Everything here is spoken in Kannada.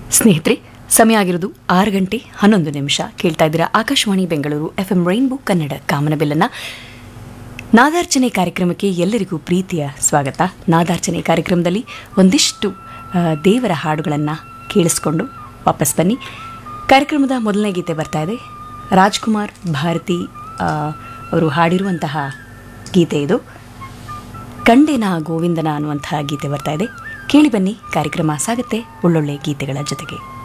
ಸ್ನೇಹಿತರೆ, ಸಮಯ ಆಗಿರೋದು 6:11 ಕೇಳ್ತಾ ಇದ್ದೀರಾ ಆಕಾಶವಾಣಿ ಬೆಂಗಳೂರು FM ರೈನ್ಬೋ ಕನ್ನಡ ಕಾಮನಬಿಲ್ಲನ್ನ. ನಾದಾರ್ಚನೆ ಕಾರ್ಯಕ್ರಮಕ್ಕೆ ಎಲ್ಲರಿಗೂ ಪ್ರೀತಿಯ ಸ್ವಾಗತ. ನಾದಾರ್ಚನೆ ಕಾರ್ಯಕ್ರಮದಲ್ಲಿ ಒಂದಿಷ್ಟು ದೇವರ ಹಾಡುಗಳನ್ನು ಕೇಳಿಸ್ಕೊಂಡು ವಾಪಸ್ ಬನ್ನಿ. ಕಾರ್ಯಕ್ರಮದ ಮೊದಲನೇ ಗೀತೆ ಬರ್ತಾ ಇದೆ. ರಾಜ್ಕುಮಾರ್ ಭಾರತಿ ಅವರು ಹಾಡಿರುವಂತಹ ಗೀತೆ ಇದು. ಕಂಡೆನ ಗೋವಿಂದನ ಅನ್ನುವಂತಹ ಗೀತೆ ಬರ್ತಾ ಇದೆ. ಕೇಳಿ ಬನ್ನಿ, ಕಾರ್ಯಕ್ರಮ ಸಾಗುತ್ತೆ ಒಳ್ಳೊಳ್ಳೆ ಗೀತೆಗಳ ಜೊತೆಗೆ.